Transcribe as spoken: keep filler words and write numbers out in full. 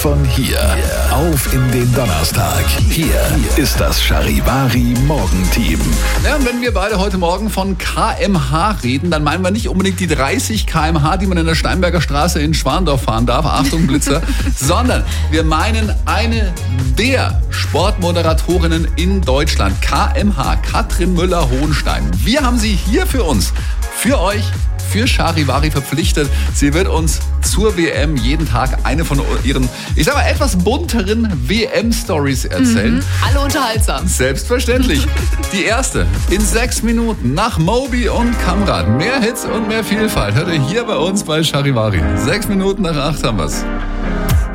von hier auf in den Donnerstag. Hier ist das Charivari Morgenteam. Ja, und wenn wir beide heute Morgen von Kilometer pro Stunde reden, dann meinen wir nicht unbedingt die dreißig Kilometer pro Stunde, die man in der Steinberger Straße in Schwandorf fahren darf, Achtung Blitzer, sondern wir meinen eine der Sportmoderatorinnen in Deutschland, K M H, Katrin Müller-Hohenstein. Wir haben sie hier für uns, für euch, für Charivari verpflichtet. Sie wird uns zur W M jeden Tag eine von ihren, ich sag mal, etwas bunteren W M-Stories erzählen. Mhm, alle unterhaltsam. Selbstverständlich. Die erste in sechs Minuten nach Moby und Kamrat. Mehr Hits und mehr Vielfalt hört ihr hier bei uns bei Charivari. Sechs Minuten nach acht haben wir's.